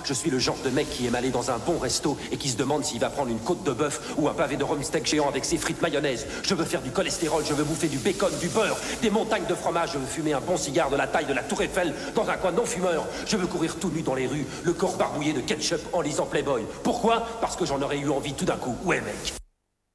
Je suis le genre de mec qui aime aller dans un bon resto et qui se demande s'il va prendre une côte de bœuf ou un pavé de rumsteak géant avec ses frites mayonnaise. Je veux faire du cholestérol, je veux bouffer du bacon, du beurre, des montagnes de fromage. Je veux fumer un bon cigare de la taille de la Tour Eiffel dans un coin non-fumeur. Je veux courir tout nu dans les rues, le corps barbouillé de ketchup en lisant Playboy. Pourquoi? Parce que j'en aurais eu envie tout d'un coup. Ouais, mec.